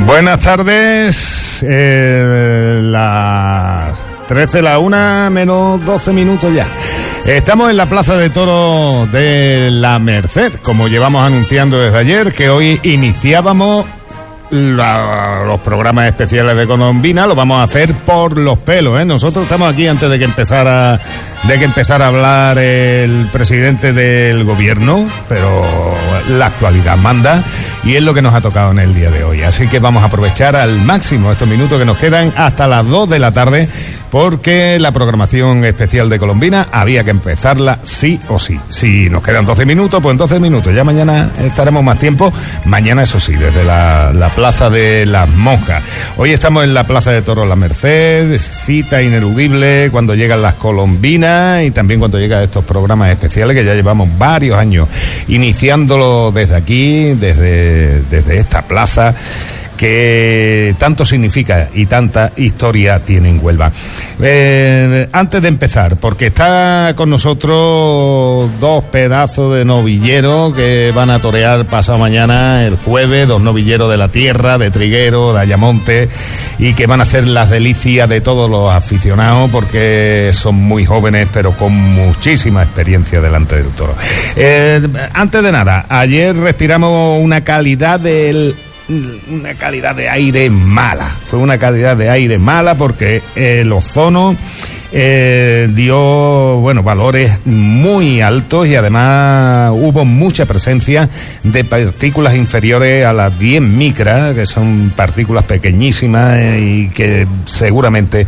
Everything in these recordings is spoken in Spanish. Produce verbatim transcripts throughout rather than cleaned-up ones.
Buenas tardes, eh, las trece, la una menos doce minutos ya. Estamos en la Plaza de Toros de la Merced, como llevamos anunciando desde ayer, que hoy iniciábamos La, los programas especiales de Colombina. Lo vamos a hacer por los pelos, ¿eh? Nosotros estamos aquí antes de que empezara de que empezara a hablar el presidente del gobierno, pero la actualidad manda y es lo que nos ha tocado en el día de hoy. Así que vamos a aprovechar al máximo estos minutos que nos quedan hasta las dos de la tarde, porque la programación especial de Colombina había que empezarla sí o sí. Si nos quedan doce minutos, pues en doce minutos. Ya mañana estaremos más tiempo. Mañana, eso sí, desde la, la Plaza de las Monjas. Hoy estamos en la Plaza de Toros La Merced, cita ineludible cuando llegan las colombinas y también cuando llegan estos programas especiales que ya llevamos varios años iniciándolo desde aquí, desde, desde esta plaza que tanto significa y tanta historia tiene en Huelva. Eh, antes de empezar, porque está con nosotros dos pedazos de novilleros que van a torear pasado mañana, el jueves, dos novilleros de la tierra, de Triguero, de Ayamonte, y que van a hacer las delicias de todos los aficionados porque son muy jóvenes pero con muchísima experiencia delante del toro. Eh, antes de nada, ayer respiramos una calidad del una calidad de aire mala, fue una calidad de aire mala porque el ozono eh, dio, bueno, valores muy altos y además hubo mucha presencia de partículas inferiores a las diez micras, que son partículas pequeñísimas eh, y que seguramente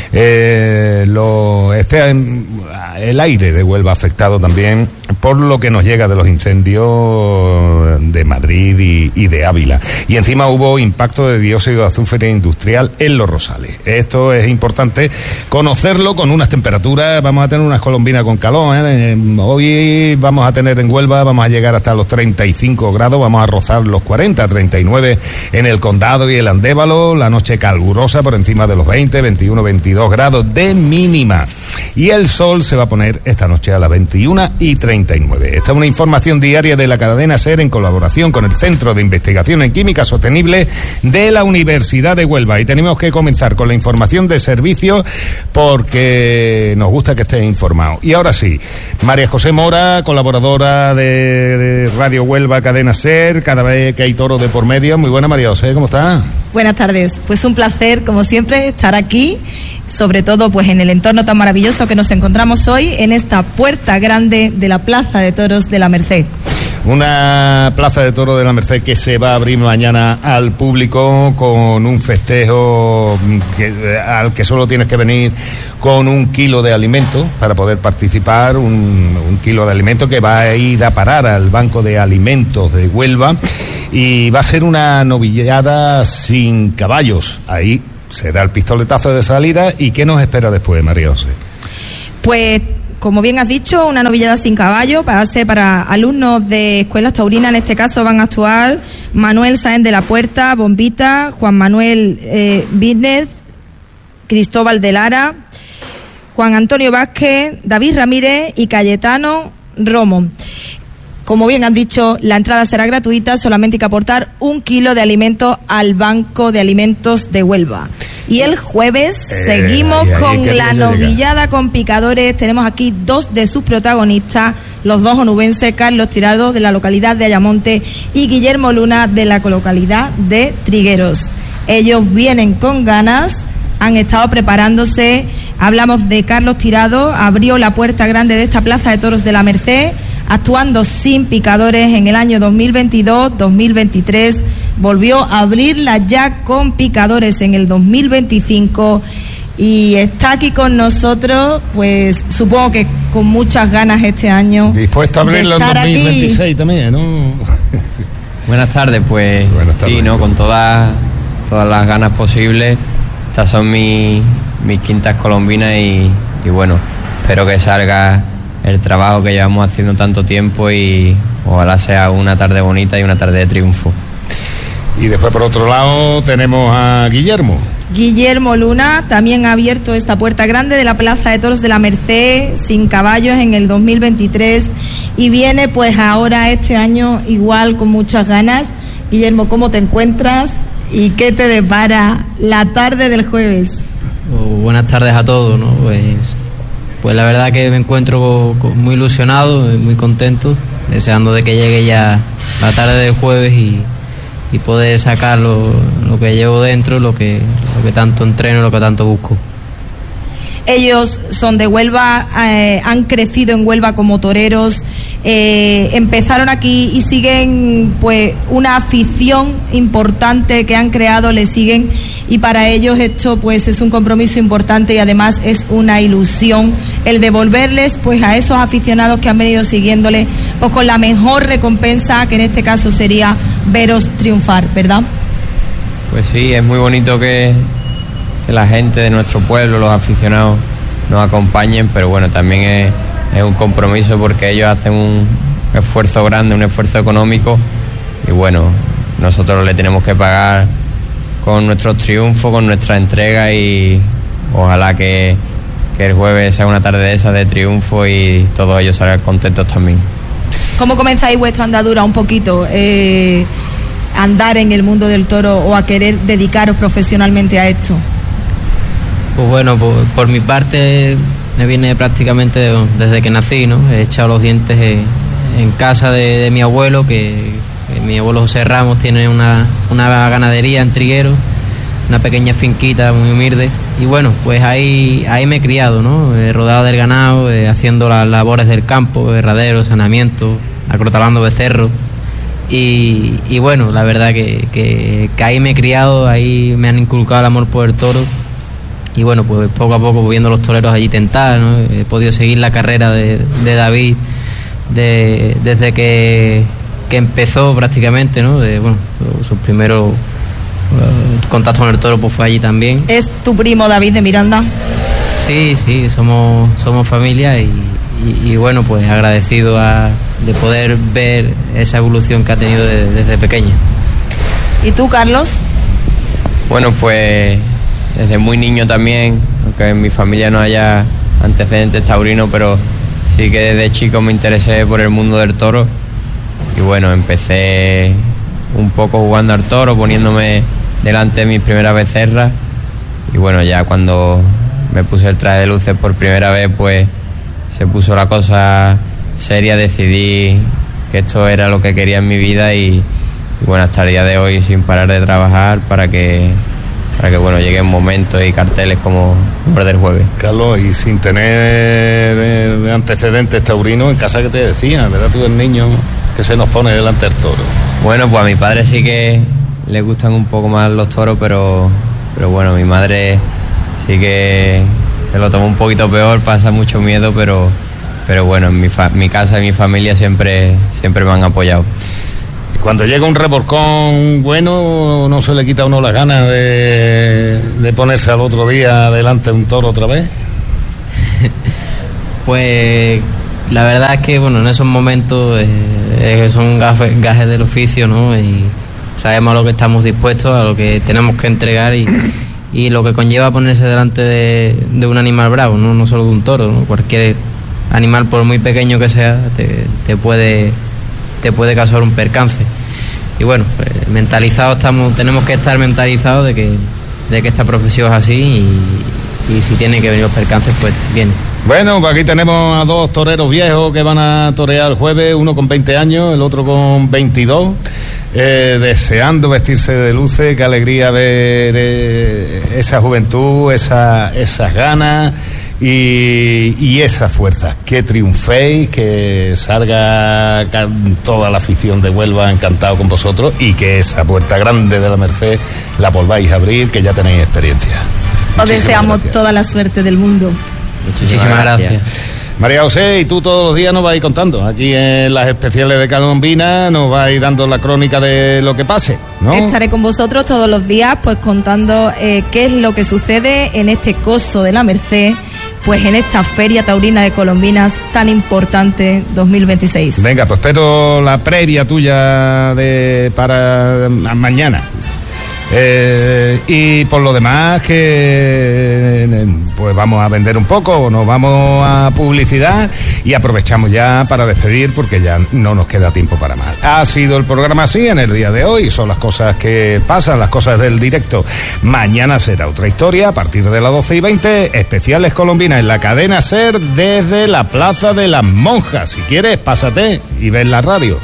eh, lo esté el aire de Huelva afectado también por lo que nos llega de los incendios de Madrid y, y de Ávila. Y encima hubo impacto de dióxido de azufre industrial en Los Rosales. Esto es importante conocerlo con unas temperaturas. Vamos a tener unas colombinas con calor, ¿eh? Hoy vamos a tener en Huelva, vamos a llegar hasta los treinta y cinco grados, vamos a rozar los cuarenta, treinta y nueve en el Condado y el Andévalo, la noche calurosa por encima de los veinte, veintiuno, veintidós grados de mínima. Y el sol se va a poner esta noche a las veintiuna y treinta y nueve. Esta es una información diaria de la cadena SER en colaboración con el Centro de Investigación en Química Sostenible de la Universidad de Huelva. Y tenemos que comenzar con la información de servicio porque nos gusta que estés informado. Y ahora sí, María José Mora, colaboradora de, de Radio Huelva, cadena SER, cada vez que hay toro de por medio. Muy buena, María José, ¿cómo estás? Buenas tardes, pues un placer, como siempre, estar aquí, sobre todo pues en el entorno tan maravilloso que nos encontramos hoy, en esta puerta grande de la Plaza de Toros de la Merced. Una Plaza de Toros de la Merced que se va a abrir mañana al público con un festejo que, al que solo tienes que venir con un kilo de alimento para poder participar, un, un kilo de alimento que va a ir a parar al Banco de Alimentos de Huelva, y va a ser una novillada sin caballos. Ahí se da el pistoletazo de salida. ¿Y qué nos espera después, María José? Pues, como bien has dicho, una novillada sin caballo para ser para alumnos de escuelas taurinas. En este caso van a actuar Manuel Sáenz de la Puerta, Bombita, Juan Manuel eh, Vínez, Cristóbal de Lara, Juan Antonio Vázquez, David Ramírez y Cayetano Romo. Como bien han dicho, la entrada será gratuita, solamente hay que aportar un kilo de alimentos al Banco de Alimentos de Huelva. Y el jueves eh, seguimos ahí, ahí, con la novillada con picadores. Tenemos aquí dos de sus protagonistas, los dos onubenses, Carlos Tirado de la localidad de Ayamonte y Guillermo Luna de la localidad de Trigueros. Ellos vienen con ganas, han estado preparándose. Hablamos de Carlos Tirado, abrió la puerta grande de esta Plaza de Toros de la Merced, actuando sin picadores en el año dos mil veintidós, dos mil veintitrés, volvió a abrirla ya con picadores en el dos mil veinticinco y está aquí con nosotros, pues supongo que con muchas ganas este año. Dispuesto a abrirla en dos mil veintiséis aquí también, ¿no? Buenas tardes, pues Buenas tardes. Sí, ¿no? Con todas, todas las ganas posibles. Estas son mis, mis quintas colombinas y, y bueno, espero que salga el trabajo que llevamos haciendo tanto tiempo y ojalá sea una tarde bonita y una tarde de triunfo. Y después, por otro lado, tenemos a Guillermo. Guillermo Luna también ha abierto esta puerta grande de la Plaza de Toros de la Merced sin caballos en el dos mil veintitrés y viene pues ahora este año igual con muchas ganas. Guillermo, ¿cómo te encuentras? ¿Y qué te depara la tarde del jueves? Oh, buenas tardes a todos, ¿no? Pues, pues la verdad que me encuentro muy ilusionado, muy contento, deseando de que llegue ya la tarde del jueves y, y poder sacar lo, lo que llevo dentro, lo que, lo que tanto entreno, lo que tanto busco. Ellos son de Huelva, eh, han crecido en Huelva como toreros, eh, empezaron aquí y siguen pues una afición importante que han creado, le siguen, y para ellos esto pues es un compromiso importante y además es una ilusión el devolverles pues a esos aficionados que han venido siguiéndole pues con la mejor recompensa, que en este caso sería veros triunfar, ¿verdad? Pues sí, es muy bonito que que la gente de nuestro pueblo, los aficionados, nos acompañen, pero bueno, también es, es un compromiso porque ellos hacen un esfuerzo grande, un esfuerzo económico, y bueno, nosotros le tenemos que pagar con nuestros triunfos, con nuestra entrega, y ojalá que, que el jueves sea una tarde de esa de triunfo y todos ellos salgan contentos también. ¿Cómo comenzáis vuestra andadura un poquito? Eh, andar en el mundo del toro o a querer dedicaros profesionalmente a esto. Pues bueno, por, por mi parte me viene prácticamente desde que nací, ¿no? He echado los dientes en, en casa de, de mi abuelo, que, que mi abuelo José Ramos tiene una, una ganadería en Triguero, una pequeña finquita muy humilde, y bueno, pues ahí, ahí me he criado, ¿no? He rodado del ganado, eh, haciendo las labores del campo, herradero, saneamiento, acrotalando becerros, y, y bueno, la verdad que, que, que ahí me he criado, ahí me han inculcado el amor por el toro. Y bueno, pues poco a poco viendo los toreros allí tentar, ¿no? He podido seguir la carrera de, de David de, desde que, que empezó prácticamente, ¿no? De, bueno, sus primeros uh, contactos con el toro pues fue allí también. ¿Es tu primo David de Miranda? Sí, sí, somos, somos familia y, y, y bueno, pues agradecido a, de poder ver esa evolución que ha tenido de, desde pequeño. ¿Y tú, Carlos? Bueno, pues desde muy niño también, aunque en mi familia no haya antecedentes taurinos, pero sí que desde chico me interesé por el mundo del toro. Y bueno, empecé un poco jugando al toro, poniéndome delante de mis primeras becerras. Y bueno, ya cuando me puse el traje de luces por primera vez, pues se puso la cosa seria, decidí que esto era lo que quería en mi vida y, y bueno, hasta el día de hoy sin parar de trabajar para que para que bueno lleguen momentos y carteles como el del jueves. Carlos, y sin tener eh, antecedentes taurinos, en casa, ¿qué te decían? ¿Verdad? Tú eres niño que se nos pone delante del toro. Bueno, pues a mi padre sí que le gustan un poco más los toros, pero, pero bueno, mi madre sí que se lo tomó un poquito peor, pasa mucho miedo, pero, pero bueno, en mi, fa- mi casa y mi familia siempre, siempre me han apoyado. Cuando llega un revolcón bueno, ¿no se le quita a uno las ganas de, de ponerse al otro día delante de un toro otra vez? Pues la verdad es que bueno, en esos momentos eh, son gajes, gajes del oficio, ¿no? Y sabemos a lo que estamos dispuestos, a lo que tenemos que entregar y, y lo que conlleva ponerse delante de, de un animal bravo, ¿no? No solo de un toro, ¿no? Cualquier animal, por muy pequeño que sea, te, te puede te puede causar un percance. Y bueno, pues, mentalizados estamos, tenemos que estar mentalizados de que, de que esta profesión es así y, y si tienen que venir los percances, pues vienen. Bueno, pues aquí tenemos a dos toreros viejos que van a torear el jueves, uno con veinte años, el otro con veintidós, eh, deseando vestirse de luces. Qué alegría ver eh, esa juventud, esa, esas ganas y, y esa fuerza. Que triunféis, que salga toda la afición de Huelva encantado con vosotros y que esa puerta grande de la Merced la volváis a abrir, que ya tenéis experiencia. Os deseamos gracias. Toda la suerte del mundo. Muchísimas, Muchísimas gracias. gracias. María José, y tú todos los días nos vais contando. Aquí en las especiales de Colombina nos vais dando la crónica de lo que pase, ¿no? Estaré con vosotros todos los días pues contando eh, qué es lo que sucede en este coso de la Merced, pues en esta Feria Taurina de Colombinas tan importante dos mil veintiséis. Venga, pues espero la previa tuya de para mañana. Eh, y por lo demás que pues vamos a vender un poco, nos vamos a publicidad y aprovechamos ya para despedir porque ya no nos queda tiempo para más. Ha sido el programa así en el día de hoy, son las cosas que pasan, las cosas del directo. Mañana será otra historia a partir de las doce y veinte, especiales colombinas en la cadena SER desde la Plaza de las Monjas. Si quieres, pásate y ves la radio.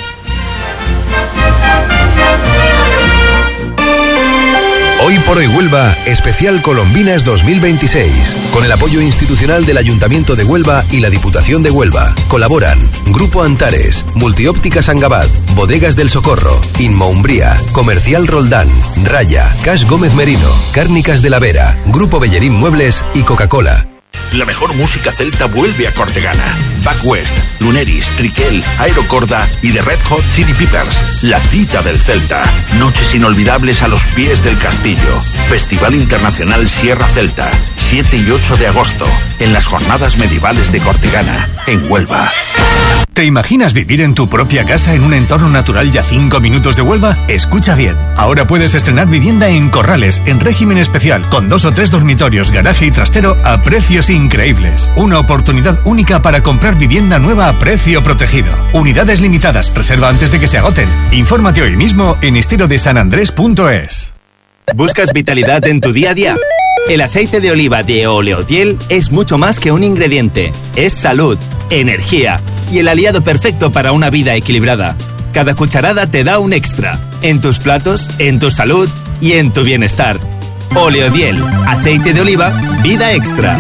Hoy por hoy Huelva, especial Colombinas dos mil veintiséis, con el apoyo institucional del Ayuntamiento de Huelva y la Diputación de Huelva. Colaboran Grupo Antares, Multióptica Sangabat, Bodegas del Socorro, Inmoumbría, Comercial Roldán, Raya, Cash Gómez Merino, Cárnicas de la Vera, Grupo Bellerín Muebles y Coca-Cola. La mejor música celta vuelve a Cortegana. Back West, Luneris, Triquel, Aerocorda y The Red Hot Chili Peppers. La cita del Celta. Noches inolvidables a los pies del castillo. Festival Internacional Sierra Celta. siete y ocho de agosto. En las jornadas medievales de Cortegana, en Huelva. ¿Te imaginas vivir en tu propia casa en un entorno natural y a cinco minutos de Huelva? Escucha bien. Ahora puedes estrenar vivienda en Corrales, en régimen especial, con dos o tres dormitorios, garaje y trastero a precios increíbles. Una oportunidad única para comprar vivienda nueva a precio protegido. Unidades limitadas. Reserva antes de que se agoten. Infórmate hoy mismo en estilo de san andrés punto es. ¿Buscas vitalidad en tu día a día? El aceite de oliva de Oleodiel es mucho más que un ingrediente. Es salud, energía y el aliado perfecto para una vida equilibrada. Cada cucharada te da un extra. En tus platos, en tu salud y en tu bienestar. Oleodiel, aceite de oliva, vida extra.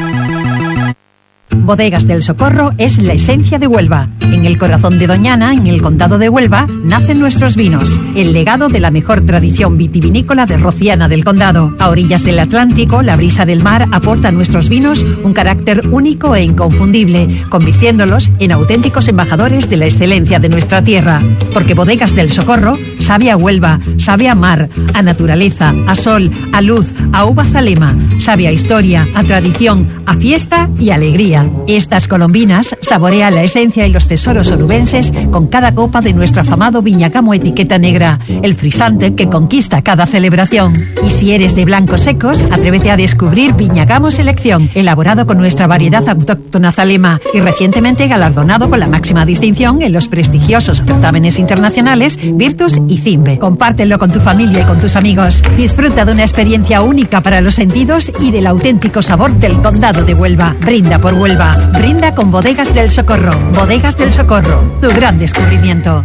Bodegas del Socorro es la esencia de Huelva. En el corazón de Doñana, en el condado de Huelva, nacen nuestros vinos, el legado de la mejor tradición vitivinícola de Rociana del condado. A orillas del Atlántico, la brisa del mar aporta a nuestros vinos un carácter único e inconfundible, convirtiéndolos en auténticos embajadores de la excelencia de nuestra tierra. Porque Bodegas del Socorro sabe a Huelva, sabe a mar, a naturaleza, a sol, a luz, a uva zalema, sabe a historia, a tradición, a fiesta y alegría. Estas colombinas saborean la esencia y los tesoros onubenses con cada copa de nuestro afamado Viñacamo etiqueta negra, el frisante que conquista cada celebración. Y si eres de blancos secos, atrévete a descubrir Viñacamo Selección, elaborado con nuestra variedad autóctona zalema y recientemente galardonado con la máxima distinción en los prestigiosos certámenes internacionales Virtus y Cimbe. Compártelo con tu familia y con tus amigos. Disfruta de una experiencia única para los sentidos y del auténtico sabor del condado de Huelva. Brinda por Huelva. Brinda con Bodegas del Socorro. Bodegas del Socorro, tu gran descubrimiento.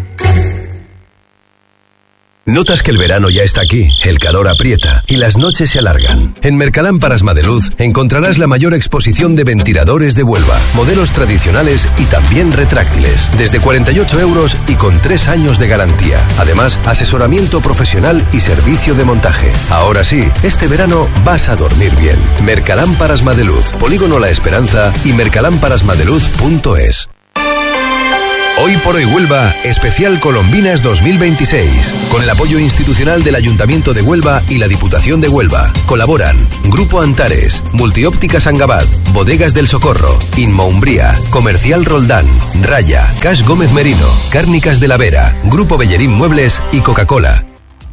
¿Notas que el verano ya está aquí? El calor aprieta y las noches se alargan. En Mercalámparas Madeluz encontrarás la mayor exposición de ventiladores de Huelva, modelos tradicionales y también retráctiles, desde cuarenta y ocho euros y con tres años de garantía. Además, asesoramiento profesional y servicio de montaje. Ahora sí, este verano vas a dormir bien. Mercalámparas Madeluz, Polígono La Esperanza y mercalámparas madeluz punto es. Hoy por hoy Huelva, especial Colombinas dos mil veintiséis, con el apoyo institucional del Ayuntamiento de Huelva y la Diputación de Huelva. Colaboran Grupo Antares, Multióptica Sangabat, Bodegas del Socorro, Inmoumbría, Comercial Roldán, Raya, Cash Gómez Merino, Cárnicas de la Vera, Grupo Bellerín Muebles y Coca-Cola.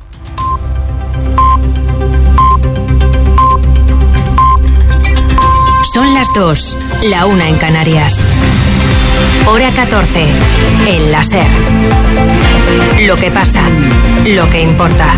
Son las dos, la una en Canarias. Hora catorce, en la SER. Lo que pasa, lo que importa.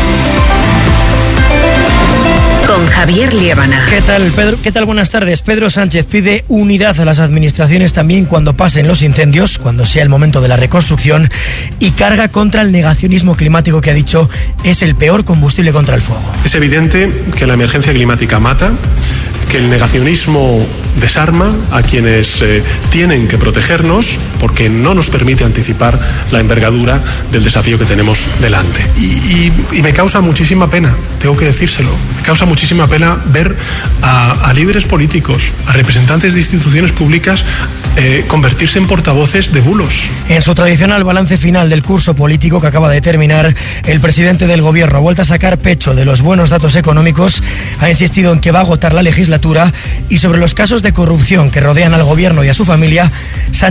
Con Javier Liébana. ¿Qué tal, Pedro? ¿Qué tal? Buenas tardes. Pedro Sánchez pide unidad a las administraciones también cuando pasen los incendios, cuando sea el momento de la reconstrucción, y carga contra el negacionismo climático que ha dicho es el peor combustible contra el fuego. Es evidente que la emergencia climática mata, que el negacionismo desarma a quienes eh, tienen que protegernos porque no nos permite anticipar la envergadura del desafío que tenemos delante. Y, y, y me causa muchísima pena, tengo que decírselo, me causa muchísima pena ver a, a líderes políticos, a representantes de instituciones públicas eh, convertirse en portavoces de bulos. En su tradicional balance final del curso político que acaba de terminar, el presidente del gobierno ha vuelto a sacar pecho de los buenos datos económicos, ha insistido en que va a agotar la legislatura y sobre los casos de corrupción que rodean al gobierno y a su familia, Sánchez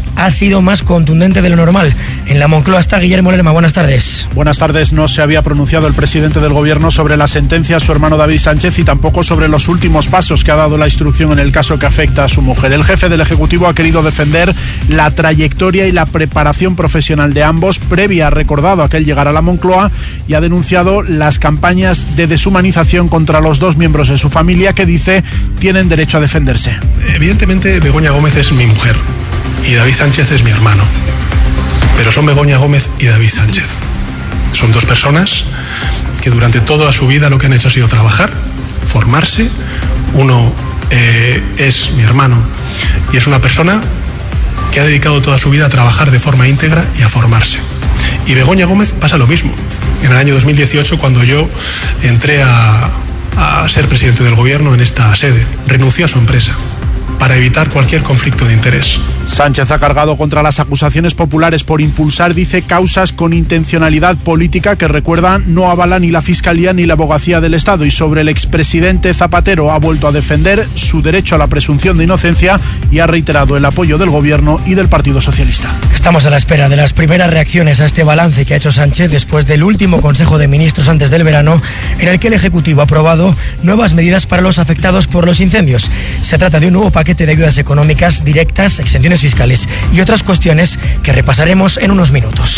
ha sido más contundente de lo normal. En la Moncloa está Guillermo Lerma. Buenas tardes. Buenas tardes. No se había pronunciado el presidente del Gobierno sobre la sentencia a su hermano David Sánchez y tampoco sobre los últimos pasos que ha dado la instrucción en el caso que afecta a su mujer. El jefe del Ejecutivo ha querido defender la trayectoria y la preparación profesional de ambos previa, ha recordado, a que él llegara a la Moncloa, y ha denunciado las campañas de deshumanización contra los dos miembros de su familia que dice tienen derecho a defenderse. Evidentemente Begoña Gómez es mi mujer y David Sánchez es mi hermano, pero son Begoña Gómez y David Sánchez. Son dos personas que durante toda su vida lo que han hecho ha sido trabajar, formarse. Uno eh, es mi hermano y es una persona que ha dedicado toda su vida a trabajar de forma íntegra y a formarse. Y Begoña Gómez pasa lo mismo. En el año dos mil dieciocho, cuando yo entré a, a ser presidente del Gobierno en esta sede, renunció a su empresa para evitar cualquier conflicto de interés. Sánchez ha cargado contra las acusaciones populares por impulsar, dice, causas con intencionalidad política que, recuerda, no avala ni la Fiscalía ni la Abogacía del Estado. Y sobre el expresidente Zapatero ha vuelto a defender su derecho a la presunción de inocencia y ha reiterado el apoyo del Gobierno y del Partido Socialista. Estamos a la espera de las primeras reacciones a este balance que ha hecho Sánchez después del último Consejo de Ministros antes del verano, en el que el Ejecutivo ha aprobado nuevas medidas para los afectados por los incendios. Se trata de un nuevo paquete de ayudas económicas directas, exenciones fiscales y otras cuestiones que repasaremos en unos minutos.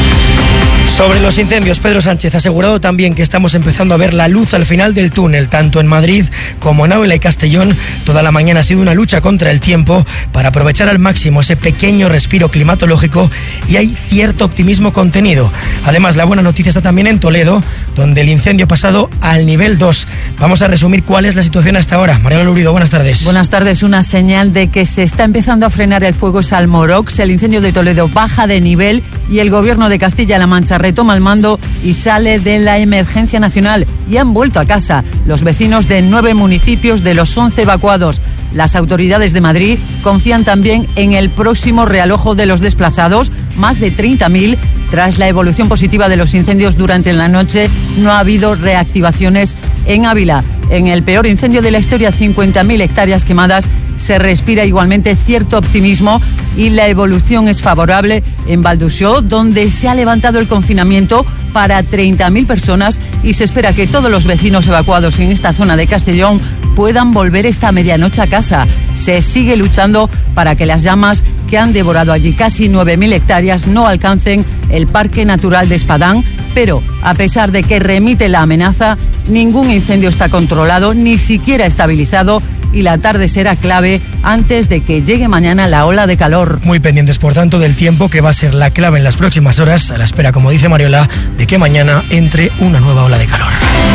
Sobre los incendios, Pedro Sánchez ha asegurado también que estamos empezando a ver la luz al final del túnel, tanto en Madrid como en Ávila y Castellón. Toda la mañana ha sido una lucha contra el tiempo para aprovechar al máximo ese pequeño respiro climatológico y hay cierto optimismo contenido. Además, la buena noticia está también en Toledo, donde el incendio ha pasado al nivel dos. Vamos a resumir cuál es la situación hasta ahora. María Lurido, buenas tardes. Buenas tardes. Una señal de que se está empezando a frenar el fuego es Almorox. El incendio de Toledo baja de nivel y el Gobierno de Castilla-La Mancha retoma el mando y sale de la emergencia nacional. Y han vuelto a casa los vecinos de nueve municipios de los once evacuados. Las autoridades de Madrid confían también en el próximo realojo de los desplazados, más de treinta mil. Tras la evolución positiva de los incendios durante la noche, no ha habido reactivaciones en Ávila. En el peor incendio de la historia, cincuenta mil hectáreas quemadas, se respira igualmente cierto optimismo y la evolución es favorable en Valdusó, donde se ha levantado el confinamiento para treinta mil personas y se espera que todos los vecinos evacuados en esta zona de Castellón puedan volver esta medianoche a casa. Se sigue luchando para que las llamas que han devorado allí casi nueve mil hectáreas no alcancen el Parque Natural de Espadán, pero a pesar de que remite la amenaza, ningún incendio está controlado, ni siquiera estabilizado, y la tarde será clave antes de que llegue mañana la ola de calor. Muy pendientes, por tanto, del tiempo, que va a ser la clave en las próximas horas, a la espera, como dice Mariola, de que mañana entre una nueva ola de calor.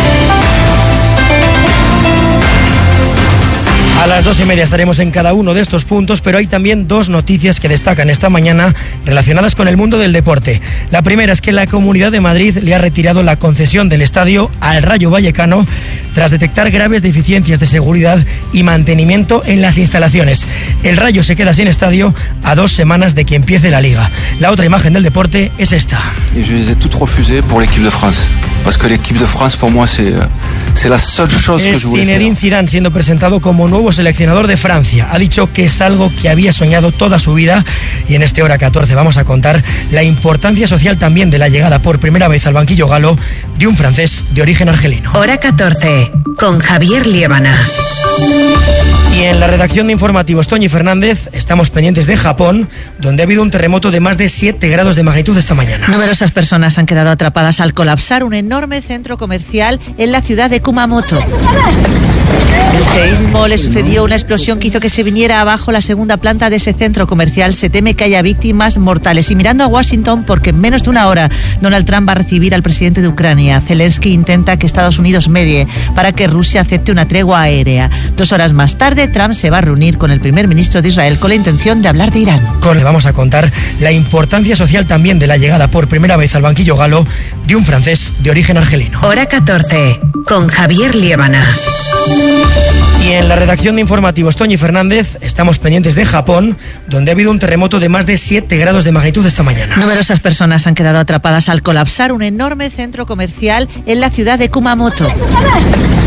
A las dos y media estaremos en cada uno de estos puntos, pero hay también dos noticias que destacan esta mañana relacionadas con el mundo del deporte. La primera es que la Comunidad de Madrid le ha retirado la concesión del estadio al Rayo Vallecano tras detectar graves deficiencias de seguridad y mantenimiento en las instalaciones. El Rayo se queda sin estadio a dos semanas de que empiece la Liga. La otra imagen del deporte es esta. Y yo les he toutes refusées pour l'équipe de France, parce que l'équipe de France pour moi c'est c'est la seule chose que je voulais faire. Zinedine Zidane siendo presentado como nuevo seleccionador de Francia. Ha dicho que es algo que había soñado toda su vida y en este Hora catorce vamos a contar la importancia social también de la llegada por primera vez al banquillo galo de un francés de origen argelino. Hora catorce, con Javier Liébana. Y en la redacción de informativos, Toñi Fernández, estamos pendientes de Japón, donde ha habido un terremoto de más de siete grados de magnitud esta mañana. Numerosas personas han quedado atrapadas al colapsar un enorme centro comercial en la ciudad de Kumamoto. El seísmo le sucedió una explosión que hizo que se viniera abajo la segunda planta de ese centro comercial. Se teme que haya víctimas mortales. Y mirando a Washington, porque en menos de una hora Donald Trump va a recibir al presidente de Ucrania. Zelensky intenta que Estados Unidos medie para que Rusia acepte una tregua aérea. Dos horas más tarde, Trump se va a reunir con el primer ministro de Israel con la intención de hablar de Irán. Con le vamos a contar la importancia social también de la llegada por primera vez al banquillo galo de un francés de origen argelino. Hora catorce, con Javier Liébana. Y en la redacción de informativos, Toñi Fernández, estamos pendientes de Japón, donde ha habido un terremoto de más de siete grados de magnitud esta mañana. Numerosas personas han quedado atrapadas al colapsar un enorme centro comercial en la ciudad de Kumamoto.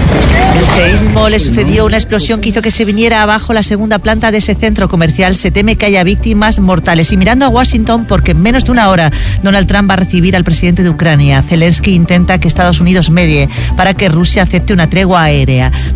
El seísmo le sucedió una explosión que hizo que se viniera abajo la segunda planta de ese centro comercial. Se teme que haya víctimas mortales. Y mirando a Washington, porque en menos de una hora Donald Trump va a recibir al presidente de Ucrania. Zelensky intenta que Estados Unidos medie para que Rusia acepte una tregua aérea.